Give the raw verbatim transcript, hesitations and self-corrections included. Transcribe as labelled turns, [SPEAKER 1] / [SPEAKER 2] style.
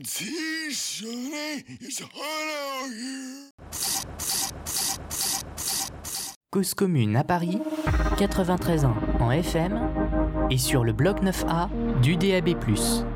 [SPEAKER 1] Cause commune à Paris, quatre-vingt-treize ans en F M et sur le bloc neuf A du D A B plus.